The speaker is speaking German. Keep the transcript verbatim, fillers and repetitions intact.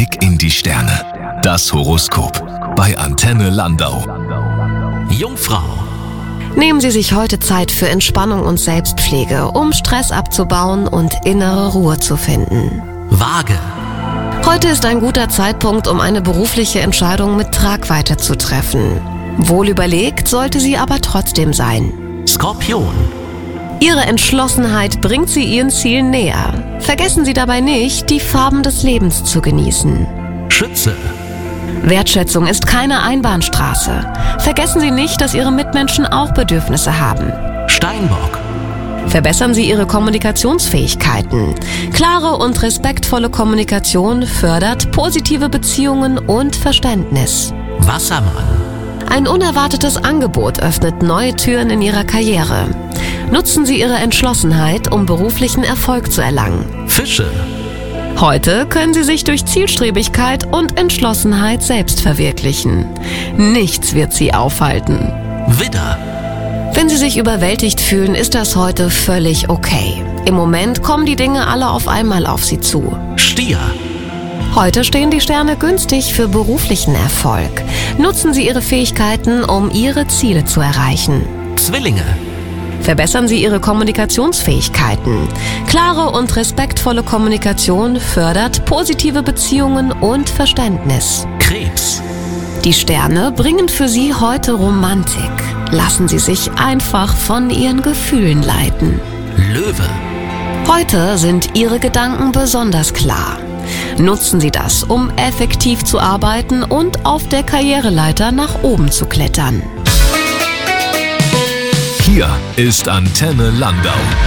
Blick in die Sterne. Das Horoskop bei Antenne Landau. Jungfrau. Nehmen Sie sich heute Zeit für Entspannung und Selbstpflege, um Stress abzubauen und innere Ruhe zu finden. Waage. Heute ist ein guter Zeitpunkt, um eine berufliche Entscheidung mit Tragweite zu treffen. Wohl überlegt sollte sie aber trotzdem sein. Skorpion. Ihre Entschlossenheit bringt Sie Ihren Zielen näher. Vergessen Sie dabei nicht, die Farben des Lebens zu genießen. Schütze. Wertschätzung ist keine Einbahnstraße. Vergessen Sie nicht, dass Ihre Mitmenschen auch Bedürfnisse haben. Steinbock. Verbessern Sie Ihre Kommunikationsfähigkeiten. Klare und respektvolle Kommunikation fördert positive Beziehungen und Verständnis. Wassermann. Ein unerwartetes Angebot öffnet neue Türen in Ihrer Karriere. Nutzen Sie Ihre Entschlossenheit, um beruflichen Erfolg zu erlangen. Fische. Heute können Sie sich durch Zielstrebigkeit und Entschlossenheit selbst verwirklichen. Nichts wird Sie aufhalten. Widder. Wenn Sie sich überwältigt fühlen, ist das heute völlig okay. Im Moment kommen die Dinge alle auf einmal auf Sie zu. Stier. Heute stehen die Sterne günstig für beruflichen Erfolg. Nutzen Sie Ihre Fähigkeiten, um Ihre Ziele zu erreichen. Zwillinge. Verbessern Sie Ihre Kommunikationsfähigkeiten. Klare und respektvolle Kommunikation fördert positive Beziehungen und Verständnis. Krebs. Die Sterne bringen für Sie heute Romantik. Lassen Sie sich einfach von Ihren Gefühlen leiten. Löwe. Heute sind Ihre Gedanken besonders klar. Nutzen Sie das, um effektiv zu arbeiten und auf der Karriereleiter nach oben zu klettern. Hier ist Antenne Landau.